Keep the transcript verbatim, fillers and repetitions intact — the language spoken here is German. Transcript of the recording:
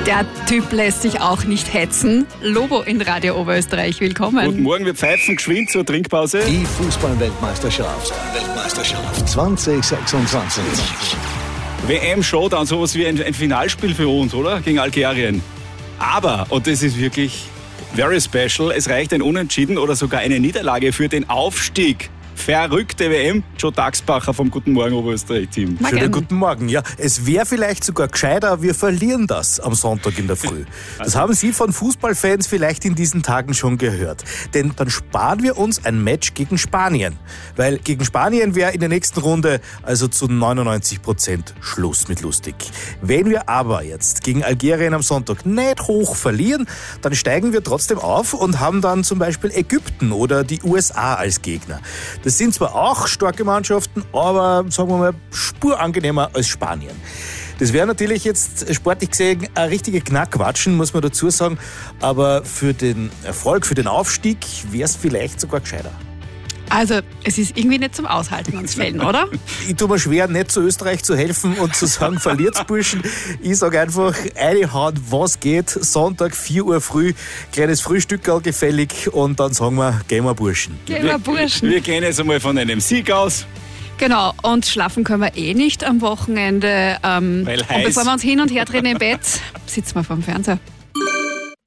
Der Typ lässt sich auch nicht hetzen. Lobo in Radio Oberösterreich, willkommen. Guten Morgen, wir pfeifen geschwind zur Trinkpause. Die Fußball-Weltmeisterschaft Weltmeisterschaft zwanzig sechsundzwanzig. W M-Showdown, sowas wie ein, ein Finalspiel für uns, oder? Gegen Algerien. Aber, und das ist wirklich very special, es reicht ein Unentschieden oder sogar eine Niederlage für den Aufstieg. Verrückte W M. Joe Daxbacher vom Guten Morgen Oberösterreich-Team. Schönen guten Morgen. Ja, es wäre vielleicht sogar gescheiter, wir verlieren das am Sonntag in der Früh. Das haben Sie von Fußballfans vielleicht in diesen Tagen schon gehört. Denn dann sparen wir uns ein Match gegen Spanien. Weil gegen Spanien wäre in der nächsten Runde also zu neunundneunzig Prozent Schluss mit lustig. Wenn wir aber jetzt gegen Algerien am Sonntag nicht hoch verlieren, dann steigen wir trotzdem auf und haben dann zum Beispiel Ägypten oder die U S A als Gegner. Das sind zwar auch starke Mannschaften, aber sagen wir mal spurangenehmer als Spanien. Das wäre natürlich jetzt sportlich gesehen eine richtige Knackwatschen, muss man dazu sagen. Aber für den Erfolg, für den Aufstieg wäre es vielleicht sogar gescheiter. Also, es ist irgendwie nicht zum Aushalten ans Fällen, oder? Ich tue mir schwer, nicht zu Österreich zu helfen und zu sagen, verliert's, Burschen. Ich sage einfach, reinhauen, was geht. Sonntag, vier Uhr früh, kleines Frühstückerl gefällig und dann sagen wir, gehen wir, Burschen. Gehen wir, Burschen. Wir gehen jetzt einmal von einem Sieg aus. Genau, und schlafen können wir eh nicht am Wochenende. Ähm, Weil und heiß. bevor wir uns hin und her drehen im Bett, sitzen wir vorm Fernseher.